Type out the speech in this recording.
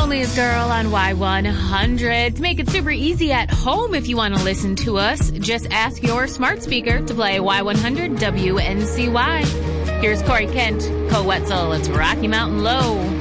Leah's Girl on Y100. To make it super easy at home if you want to listen to us, just ask your smart speaker to play Y100 WNCY. Here's Corey Kent, Co Wetzel. It's Rocky Mountain Low.